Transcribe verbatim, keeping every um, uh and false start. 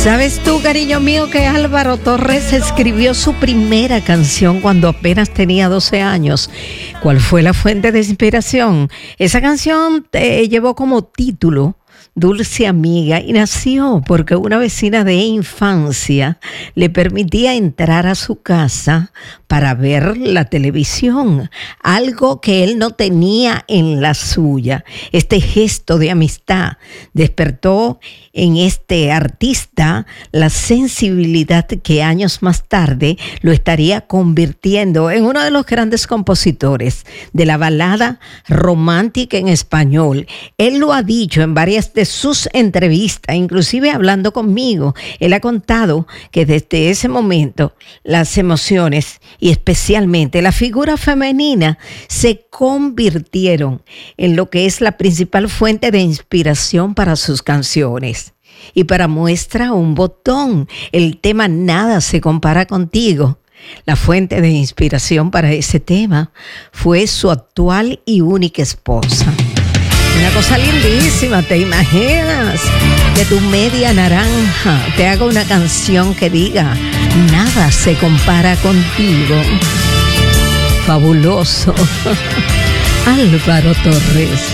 ¿Sabes tú, cariño mío, que Álvaro Torres escribió su primera canción cuando apenas tenía doce años? ¿Cuál fue la fuente de inspiración? Esa canción eh, llevó como título Dulce Amiga y nació porque una vecina de infancia le permitía entrar a su casa para ver la televisión, algo que él no tenía en la suya. Este gesto de amistad despertó en este artista la sensibilidad que años más tarde lo estaría convirtiendo en uno de los grandes compositores de la balada romántica en español. Él lo ha dicho en varias de sus entrevistas, inclusive hablando conmigo. Él ha contado que desde ese momento las emociones y especialmente la figura femenina se convirtieron en lo que es la principal fuente de inspiración para sus canciones. Y para muestra un botón, el tema Nada se compara contigo. La fuente de inspiración para ese tema fue su actual y única esposa. Una cosa lindísima, ¿te imaginas? Que tu media naranja te haga una canción que diga Nada se compara contigo. Fabuloso. Álvaro Torres.